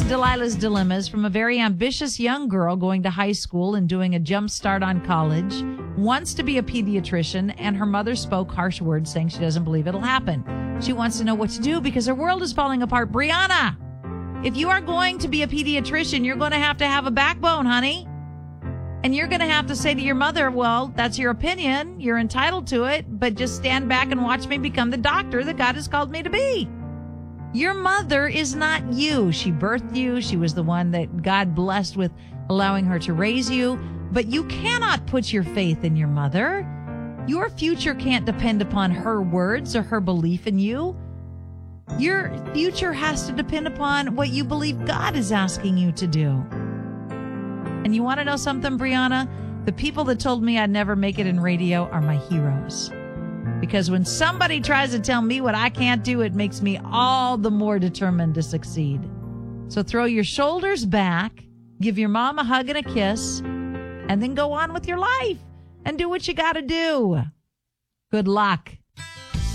Delilah's Dilemmas from a very ambitious young girl going to high school and doing a jump start on college, wants to be a pediatrician, and her mother spoke harsh words saying she doesn't believe it'll happen. She wants to know what to do because her world is falling apart. Brianna, if you are going to be a pediatrician, you're going to have a backbone, honey. And you're going to have to say to your mother, well, that's your opinion. You're entitled to it, but just stand back and watch me become the doctor that God has called me to be. Your mother is not you. She birthed you. She was the one that God blessed with allowing her to raise you. But you cannot put your faith in your mother. Your future can't depend upon her words or her belief in you. Your future has to depend upon what you believe God is asking you to do. And you want to know something, Brianna? The people that told me I'd never make it in radio are my heroes. Because when somebody tries to tell me what I can't do, it makes me all the more determined to succeed. So throw your shoulders back, give your mom a hug and a kiss, and then go on with your life and do what you got to do. Good luck.